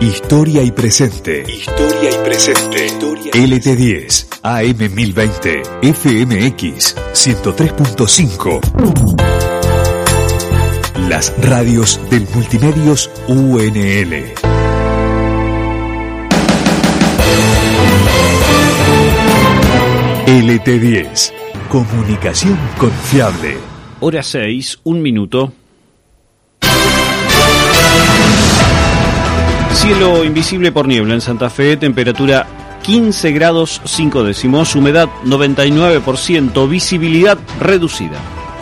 Historia y presente. Historia y presente. LT10, AM 1020, FMX 103.5. Las radios del Multimedios UNL. LT10, comunicación confiable. Hora 6, 1 minuto. Cielo invisible por niebla en Santa Fe, temperatura 15 grados 5 décimos, humedad 99%, visibilidad reducida.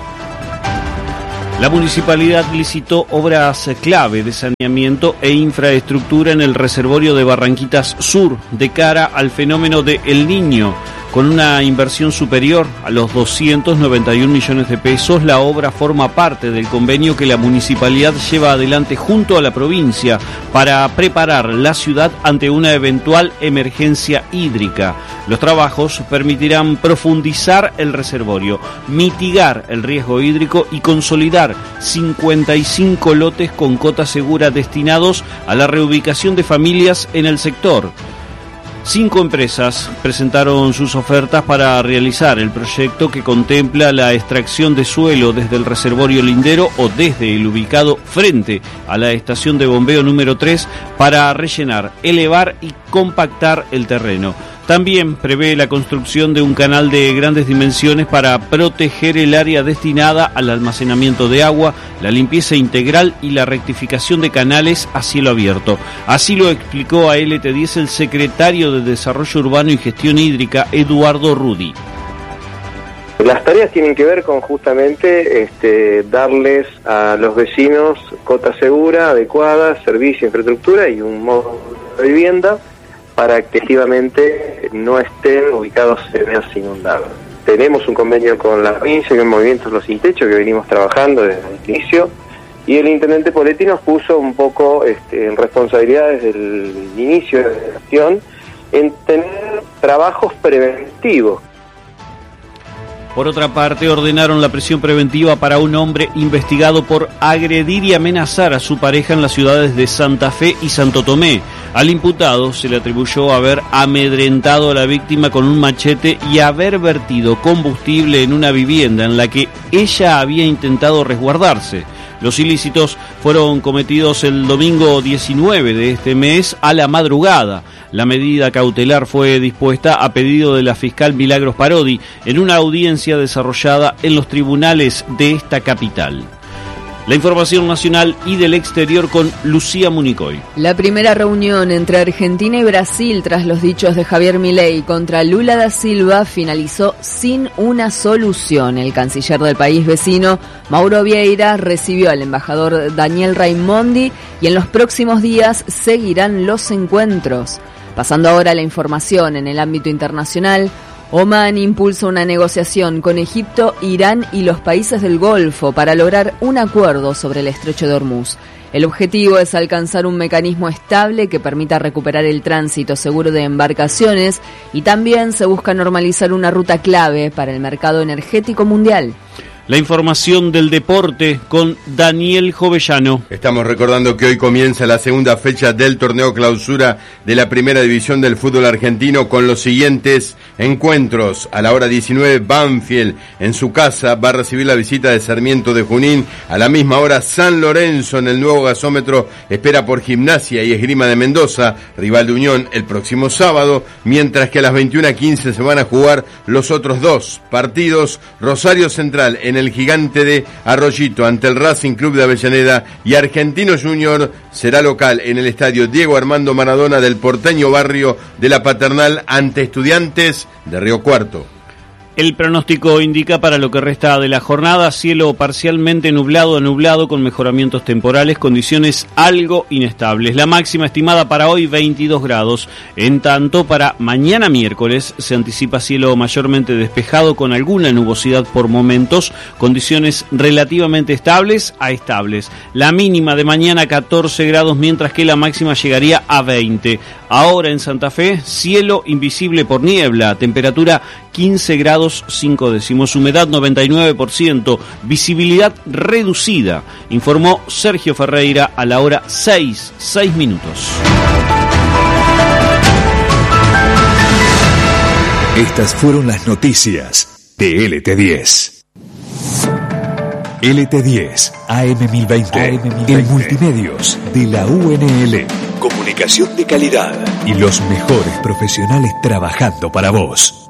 La municipalidad licitó obras clave de saneamiento e infraestructura en el reservorio de Barranquitas Sur de cara al fenómeno de El Niño. Con una inversión superior a los 291 millones de pesos, la obra forma parte del convenio que la municipalidad lleva adelante junto a la provincia para preparar la ciudad ante una eventual emergencia hídrica. Los trabajos permitirán profundizar el reservorio, mitigar el riesgo hídrico y consolidar 55 lotes con cota segura destinados a la reubicación de familias en el sector. 5 empresas presentaron sus ofertas para realizar el proyecto que contempla la extracción de suelo desde el reservorio lindero o desde el ubicado frente a la estación de bombeo número 3 para rellenar, elevar y compactar el terreno. También prevé la construcción de un canal de grandes dimensiones para proteger el área destinada al almacenamiento de agua, la limpieza integral y la rectificación de canales a cielo abierto. Así lo explicó a LT10 el secretario de Desarrollo Urbano y Gestión Hídrica, Eduardo Rudi. Las tareas tienen que ver con justamente darles a los vecinos cota segura, adecuada, servicio, infraestructura y un modo de vivienda para que efectivamente no estén ubicados en áreas inundadas. Tenemos un convenio con la provincia, con Movimientos Los Sin Techo, que venimos trabajando desde el inicio, y el intendente Poletti nos puso un poco en responsabilidad desde el inicio de la gestión en tener trabajos preventivos. Por otra parte, ordenaron la prisión preventiva para un hombre investigado por agredir y amenazar a su pareja en las ciudades de Santa Fe y Santo Tomé. Al imputado se le atribuyó haber amedrentado a la víctima con un machete y haber vertido combustible en una vivienda en la que ella había intentado resguardarse. Los ilícitos fueron cometidos el domingo 19 de este mes a la madrugada. La medida cautelar fue dispuesta a pedido de la fiscal Milagros Parodi en una audiencia desarrollada en los tribunales de esta capital. La información nacional y del exterior con Lucía Municoy. La primera reunión entre Argentina y Brasil tras los dichos de Javier Milei contra Lula da Silva finalizó sin una solución. El canciller del país vecino, Mauro Vieira, recibió al embajador Daniel Raimondi y en los próximos días seguirán los encuentros. Pasando ahora a la información en el ámbito internacional, Omán impulsa una negociación con Egipto, Irán y los países del Golfo para lograr un acuerdo sobre el estrecho de Hormuz. El objetivo es alcanzar un mecanismo estable que permita recuperar el tránsito seguro de embarcaciones y también se busca normalizar una ruta clave para el mercado energético mundial. La información del deporte con Daniel Jovellano. Estamos recordando que hoy comienza la segunda fecha del torneo clausura de la primera división del fútbol argentino con los siguientes encuentros. A la hora 19, Banfield en su casa va a recibir la visita de Sarmiento de Junín. A la misma hora, San Lorenzo en el nuevo gasómetro espera por Gimnasia y Esgrima de Mendoza, rival de Unión, el próximo sábado, mientras que a las 21:15 se van a jugar los otros dos partidos. Rosario Central en el Gigante de Arroyito ante el Racing Club de Avellaneda y Argentino Junior será local en el estadio Diego Armando Maradona del porteño barrio de La Paternal ante Estudiantes de Río Cuarto. El pronóstico indica para lo que resta de la jornada cielo parcialmente nublado a nublado con mejoramientos temporales, condiciones algo inestables. La máxima estimada para hoy 22 grados. En tanto, para mañana miércoles se anticipa cielo mayormente despejado con alguna nubosidad por momentos, condiciones relativamente estables a estables. La mínima de mañana 14 grados mientras que la máxima llegaría a 20. Ahora en Santa Fe, cielo invisible por niebla, temperatura 15 grados 5 décimos, humedad 99%, visibilidad reducida, informó Sergio Ferreira a la hora 6 minutos. Estas fueron las noticias de LT10. LT10, AM1020, el multimedios de la UNL. Comunicación de calidad y los mejores profesionales trabajando para vos.